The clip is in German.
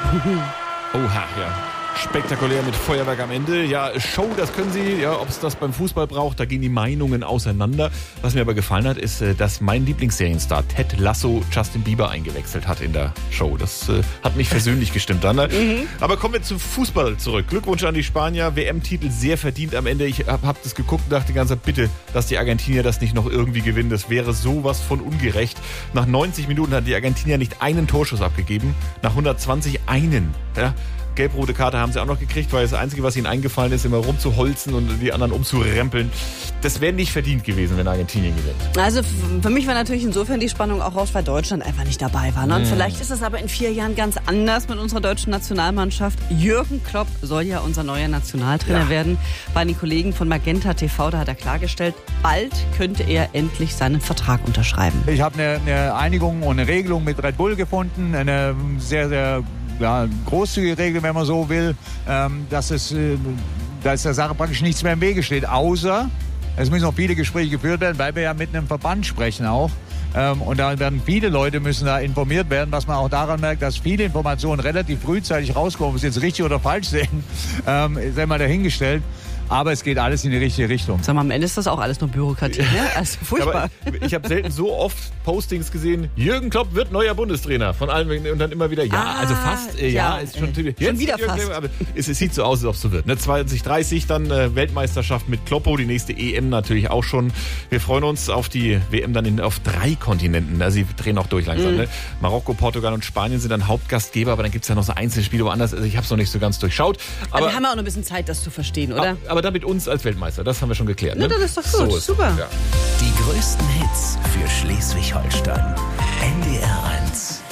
Oha, ja. Spektakulär mit Feuerwerk am Ende. Ja, Show, das können sie. Ja, ob es das beim Fußball braucht, da gehen die Meinungen auseinander. Was mir aber gefallen hat, ist, dass mein Lieblingsserienstar Ted Lasso Justin Bieber eingewechselt hat in der Show. Das hat mich persönlich gestimmt dann. Ne? Aber kommen wir zum Fußball zurück. Glückwunsch an die Spanier. WM-Titel sehr verdient am Ende. Ich hab das geguckt und dachte die ganze Zeit, bitte, dass die Argentinier das nicht noch irgendwie gewinnen. Das wäre sowas von ungerecht. Nach 90 Minuten hat die Argentinier nicht einen Torschuss abgegeben. Nach 120 einen. Ja. Gelb-rote Karte haben sie auch noch gekriegt, weil das Einzige, was ihnen eingefallen ist, immer rumzuholzen und die anderen umzurempeln. Das wäre nicht verdient gewesen, wenn Argentinien gewinnt. Also für mich war natürlich insofern die Spannung auch raus, weil Deutschland einfach nicht dabei war. Ne? Und vielleicht ist es aber in 4 Jahren ganz anders mit unserer deutschen Nationalmannschaft. Jürgen Klopp soll ja unser neuer Nationaltrainer werden. Bei den Kollegen von Magenta TV, da hat er klargestellt, bald könnte er endlich seinen Vertrag unterschreiben. Ich habe eine Einigung und eine Regelung mit Red Bull gefunden, eine sehr, sehr großzügige Regel, wenn man so will, dass da ist der Sache praktisch nichts mehr im Wege steht, außer es müssen noch viele Gespräche geführt werden, weil wir ja mit einem Verband sprechen auch. Und da werden viele Leute müssen da informiert werden, was man auch daran merkt, dass viele Informationen relativ frühzeitig rauskommen. Ob sie jetzt richtig oder falsch sehen, ist einmal dahingestellt. Aber es geht alles in die richtige Richtung. Sag mal, am Ende ist das auch alles nur Bürokratie, ne? Also furchtbar. Aber ich habe selten so oft Postings gesehen, Jürgen Klopp wird neuer Bundestrainer. Von allen und dann immer wieder, also fast, ist schon wieder Jürgen, fast. Aber es sieht so aus, als ob es so wird. Ne? 2030 dann Weltmeisterschaft mit Kloppo, die nächste EM natürlich auch schon. Wir freuen uns auf die WM dann auf 3 Kontinenten. Also sie drehen auch durch langsam. Ne? Marokko, Portugal und Spanien sind dann Hauptgastgeber, aber dann gibt es ja noch so Einzelspiele woanders. Also ich habe es noch nicht so ganz durchschaut. Aber wir haben ja auch noch ein bisschen Zeit, das zu verstehen, oder? Aber da mit uns als Weltmeister, das haben wir schon geklärt. Ne? Ja, das ist doch gut, super. Die größten Hits für Schleswig-Holstein. NDR 1